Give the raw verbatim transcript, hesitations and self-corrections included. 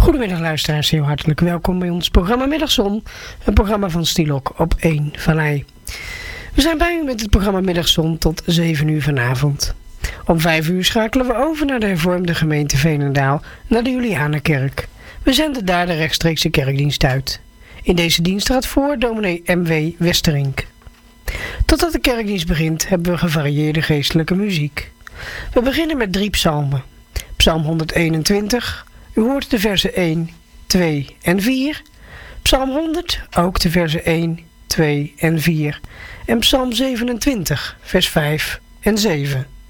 Goedemiddag luisteraars, heel hartelijk welkom bij ons programma Middagzon, een programma van Stielok op één Vallei. We zijn bij u met het programma Middagzon tot zeven uur vanavond. Om vijf uur schakelen we over naar de hervormde gemeente Veenendaal, naar de Julianenkerk. We zenden daar de rechtstreekse kerkdienst uit. In deze dienst gaat voor dominee M W Westerink. Totdat de kerkdienst begint hebben we gevarieerde geestelijke muziek. We beginnen met drie psalmen. Psalm honderdeenentwintig, u hoort de versen één, twee en vier. Psalm honderd, ook de versen één, twee en vier. En Psalm zevenentwintig, vers vijf en zeven.